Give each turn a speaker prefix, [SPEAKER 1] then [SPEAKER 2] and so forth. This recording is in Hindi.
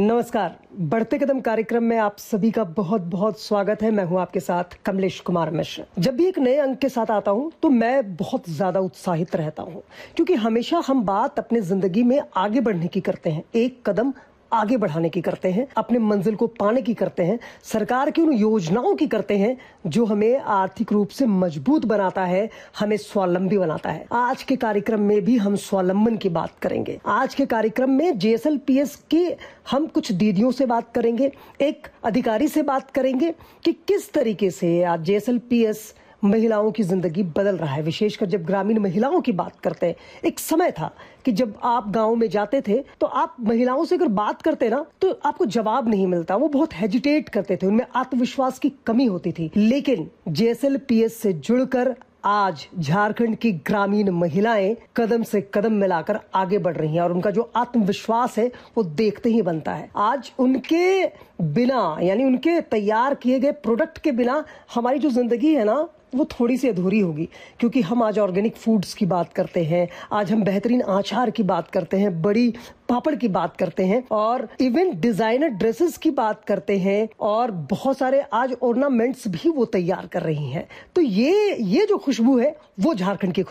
[SPEAKER 1] नमस्कार। बढ़ते कदम कार्यक्रम में आप सभी का बहुत बहुत स्वागत है। मैं हूं आपके साथ कमलेश कुमार मिश्र। जब भी एक नए अंक के साथ आता हूं तो मैं बहुत ज्यादा उत्साहित रहता हूं, क्योंकि हमेशा हम बात अपने जिंदगी में आगे बढ़ने की करते हैं, एक कदम आगे बढ़ाने की करते हैं, अपने मंजिल को पाने की करते हैं, सरकार की उन योजनाओं की करते हैं जो हमें आर्थिक रूप से मजबूत बनाता है, हमें स्वावलंबी बनाता है। आज के कार्यक्रम में भी हम स्वावलंबन की बात करेंगे। आज के कार्यक्रम में जेएसएलपीएस की हम कुछ दीदियों से बात करेंगे, एक अधिकारी से बात करेंगे कि किस तरीके से आज जेएसएलपीएस महिलाओं की जिंदगी बदल रहा है। विशेषकर जब ग्रामीण महिलाओं की बात करते हैं, एक समय था कि जब आप गांव में जाते थे तो आप महिलाओं से अगर बात करते ना तो आपको जवाब नहीं मिलता, वो बहुत हेजिटेट करते थे, उनमें आत्मविश्वास की कमी होती थी। लेकिन जेएसएलपीएस से जुड़कर आज झारखंड की ग्रामीण महिलाएं कदम से कदम मिलाकर आगे बढ़ रही हैं और उनका जो आत्मविश्वास है वो देखते ही बनता है। आज उनके बिना, यानी उनके तैयार किए गए प्रोडक्ट के बिना हमारी जो जिंदगी है ना वो थोड़ी सी अधूरी होगी, क्योंकि हम आज ऑर्गेनिक फूड्स की बात करते हैं, आज हम बेहतरीन आचार की बात करते हैं, बड़ी पापड़ की बात करते हैं और इवन डिजाइनर ड्रेसेस की बात करते हैं और बहुत सारे आज ऑर्नामेंट्स भी वो तैयार कर रही हैं। तो ये जो खुशबू है वो झारखंड की